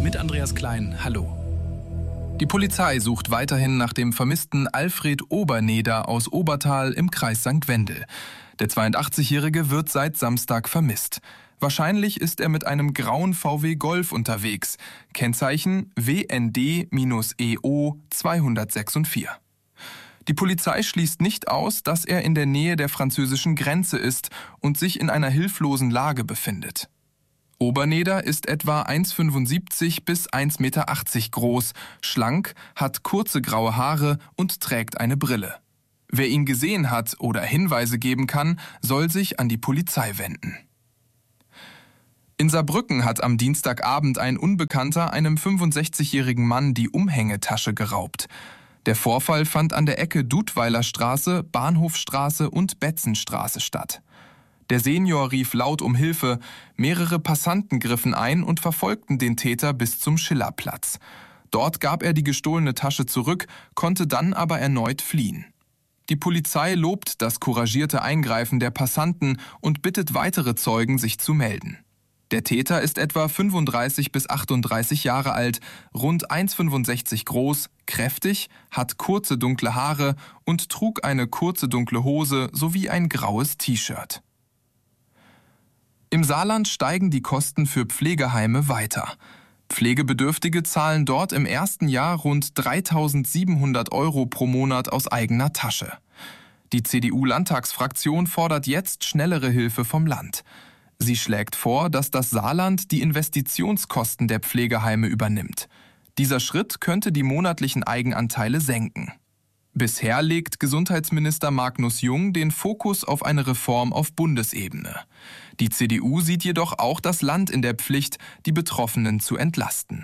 mit Andreas Klein. Hallo. Die Polizei sucht weiterhin nach dem vermissten Alfred Oberneder aus Obertal im Kreis St. Wendel. Der 82-Jährige wird seit Samstag vermisst. Wahrscheinlich ist er mit einem grauen VW Golf unterwegs. Kennzeichen WND-EO 206. Die Polizei schließt nicht aus, dass er in der Nähe der französischen Grenze ist und sich in einer hilflosen Lage befindet. Oberneder ist etwa 1,75 bis 1,80 Meter groß, schlank, hat kurze graue Haare und trägt eine Brille. Wer ihn gesehen hat oder Hinweise geben kann, soll sich an die Polizei wenden. In Saarbrücken hat am Dienstagabend ein Unbekannter einem 65-jährigen Mann die Umhängetasche geraubt. Der Vorfall fand an der Ecke Dudweiler Straße, Bahnhofstraße und Betzenstraße statt. Der Senior rief laut um Hilfe, mehrere Passanten griffen ein und verfolgten den Täter bis zum Schillerplatz. Dort gab er die gestohlene Tasche zurück, konnte dann aber erneut fliehen. Die Polizei lobt das couragierte Eingreifen der Passanten und bittet weitere Zeugen, sich zu melden. Der Täter ist etwa 35 bis 38 Jahre alt, rund 1,65 groß, kräftig, hat kurze dunkle Haare und trug eine kurze dunkle Hose sowie ein graues T-Shirt. Im Saarland steigen die Kosten für Pflegeheime weiter. Pflegebedürftige zahlen dort im ersten Jahr rund 3.700 € pro Monat aus eigener Tasche. Die CDU-Landtagsfraktion fordert jetzt schnellere Hilfe vom Land. Sie schlägt vor, dass das Saarland die Investitionskosten der Pflegeheime übernimmt. Dieser Schritt könnte die monatlichen Eigenanteile senken. Bisher legt Gesundheitsminister Magnus Jung den Fokus auf eine Reform auf Bundesebene. Die CDU sieht jedoch auch das Land in der Pflicht, die Betroffenen zu entlasten.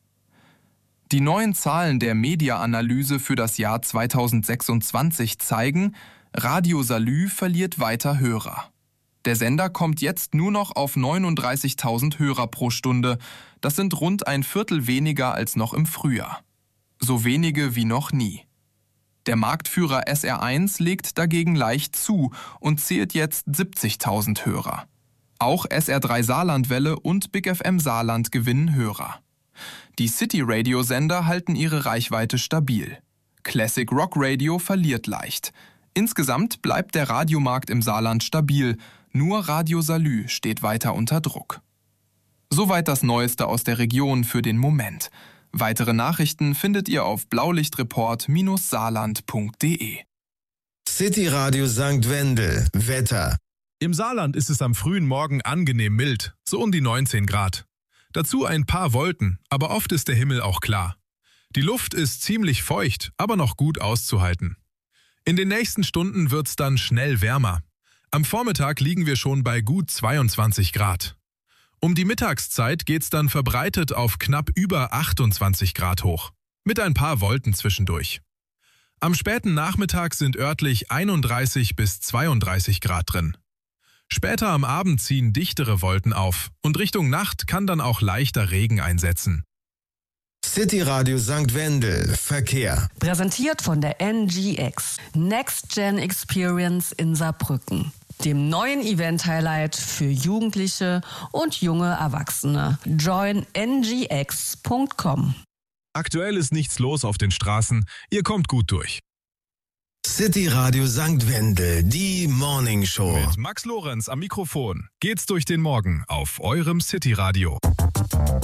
Die neuen Zahlen der Media-Analyse für das Jahr 2026 zeigen, Radio Salü verliert weiter Hörer. Der Sender kommt jetzt nur noch auf 39.000 Hörer pro Stunde. Das sind rund ein Viertel weniger als noch im Frühjahr. So wenige wie noch nie. Der Marktführer SR1 legt dagegen leicht zu und zählt jetzt 70.000 Hörer. Auch SR3 Saarlandwelle und Big FM Saarland gewinnen Hörer. Die City-Radio-Sender halten ihre Reichweite stabil. Classic Rock Radio verliert leicht. Insgesamt bleibt der Radiomarkt im Saarland stabil. Nur Radio Salü steht weiter unter Druck. Soweit das Neueste aus der Region für den Moment. Weitere Nachrichten findet ihr auf blaulichtreport-saarland.de. City Radio St. Wendel. Wetter. Im Saarland ist es am frühen Morgen angenehm mild, so um die 19 Grad. Dazu ein paar Wolken, aber oft ist der Himmel auch klar. Die Luft ist ziemlich feucht, aber noch gut auszuhalten. In den nächsten Stunden wird's dann schnell wärmer. Am Vormittag liegen wir schon bei gut 22 Grad. Um die Mittagszeit geht's dann verbreitet auf knapp über 28 Grad hoch, mit ein paar Wolken zwischendurch. Am späten Nachmittag sind örtlich 31 bis 32 Grad drin. Später am Abend ziehen dichtere Wolken auf und Richtung Nacht kann dann auch leichter Regen einsetzen. City Radio St. Wendel. Verkehr. Präsentiert von der NGX. Next Gen Experience in Saarbrücken. Dem neuen Event-Highlight für Jugendliche und junge Erwachsene. Join ngx.com. Aktuell ist nichts los auf den Straßen, ihr kommt gut durch. City Radio St. Wendel, die Morning Show. Mit Max Lorenz am Mikrofon geht's durch den Morgen auf eurem City Radio.